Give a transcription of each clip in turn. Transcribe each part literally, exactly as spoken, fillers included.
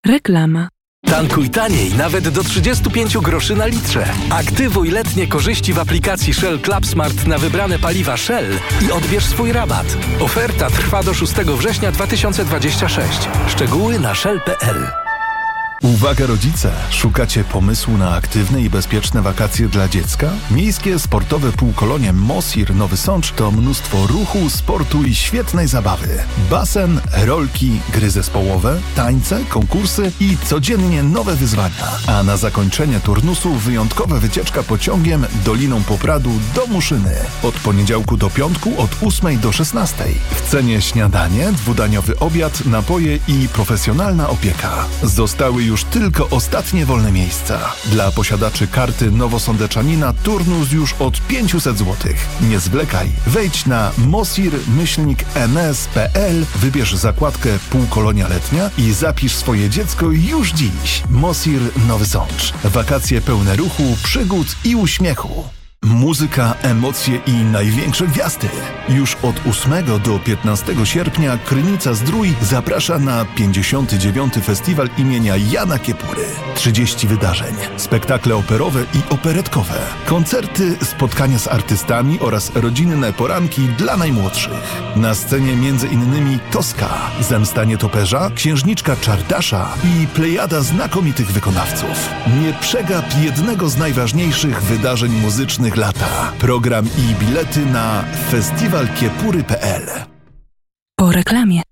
Reklama. Tankuj taniej, nawet do trzydzieści pięć groszy na litrze. Aktywuj letnie korzyści w aplikacji Shell Club Smart na wybrane paliwa Shell i odbierz swój rabat. Oferta trwa do szóstego września dwa tysiące dwudziestego szóstego. Szczegóły na shell kropka p l. Uwaga rodzice! Szukacie pomysłu na aktywne i bezpieczne wakacje dla dziecka? Miejskie sportowe półkolonie Mosir Nowy Sącz to mnóstwo ruchu, sportu i świetnej zabawy. Basen, rolki, gry zespołowe, tańce, konkursy i codziennie nowe wyzwania. A na zakończenie turnusu wyjątkowa wycieczka pociągiem Doliną Popradu do Muszyny. Od poniedziałku do piątku od ósmej do szesnastej. W cenie śniadanie, dwudaniowy obiad, napoje i profesjonalna opieka. Zostały już już tylko ostatnie wolne miejsca. Dla posiadaczy karty nowosądeczanina turnus już od pięćset złotych. Nie zwlekaj. Wejdź na mosir myślnik n s kropka p l, wybierz zakładkę Półkolonia Letnia i zapisz swoje dziecko już dziś. Mosir Nowy Sącz. Wakacje pełne ruchu, przygód i uśmiechu. Muzyka, emocje i największe gwiazdy. Już od ósmego do piętnastego sierpnia Krynica Zdrój zaprasza na pięćdziesiąty dziewiąty Festiwal imienia Jana Kiepury. trzydzieści wydarzeń, spektakle operowe i operetkowe, koncerty, spotkania z artystami oraz rodzinne poranki dla najmłodszych. Na scenie między innymi Toska, Zemsta Nietoperza, Księżniczka Czardasza i plejada znakomitych wykonawców. Nie przegap jednego z najważniejszych wydarzeń muzycznych lata. Program i bilety na festiwal kiepury kropka p l. Po reklamie.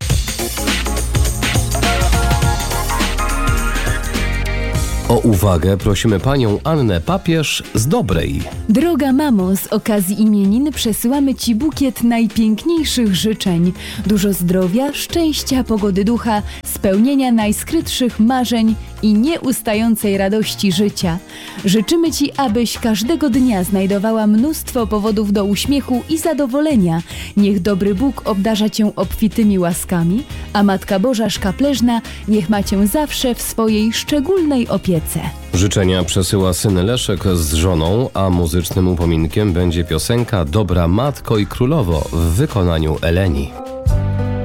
O uwagę prosimy panią Annę Papież z Dobrej. Droga mamo, z okazji imienin przesyłamy ci bukiet najpiękniejszych życzeń. Dużo zdrowia, szczęścia, pogody ducha, spełnienia najskrytszych marzeń i nieustającej radości życia. Życzymy ci, abyś każdego dnia znajdowała mnóstwo powodów do uśmiechu i zadowolenia. Niech dobry Bóg obdarza cię obfitymi łaskami, a Matka Boża Szkapleżna niech ma cię zawsze w swojej szczególnej opiece. Życzenia przesyła syn Leszek z żoną, a muzycznym upominkiem będzie piosenka Dobra Matko i Królowo w wykonaniu Eleni.